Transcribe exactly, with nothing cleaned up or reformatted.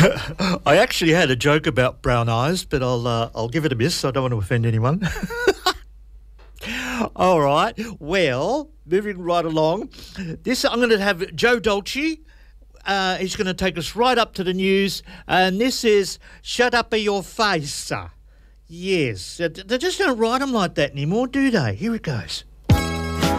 I actually had a joke about brown eyes, but I'll uh, I'll give it a miss. I don't want to offend anyone. All right. Well, moving right along. This I'm going to have Joe Dolce. Uh, he's going to take us right up to the news, and this is "Shut Up a Your Face." Yes, they just don't write them like that anymore, do they? Here it goes.